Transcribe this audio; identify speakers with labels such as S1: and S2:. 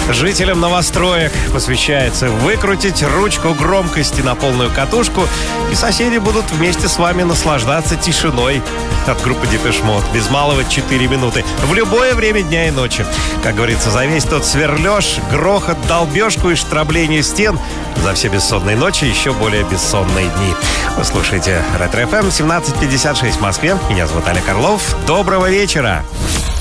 S1: Жителям новостроек посвящается выкрутить ручку громкости на полную катушку, и соседи будут вместе с вами наслаждаться тишиной от группы Depeche Mode. Без малого 4 минуты. В любое время дня и ночи. Как говорится, за весь тот сверлеж, грохот, долбежку и штрабление стен, за все бессонные ночи еще более бессонные дни. Вы слушаете Ретро FM, 17:56 в Москве. Меня зовут Олег Орлов. Доброго вечера!